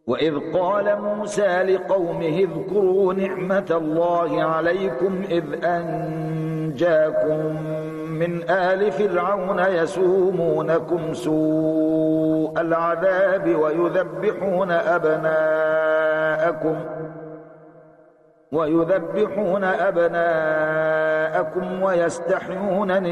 وإذ قال موسى لقومه اذكروا نعمة الله عليكم إذ أنجاكم من آل فرعون يسومونكم سوء العذاب ويذبحون أبناءكم ويستحيون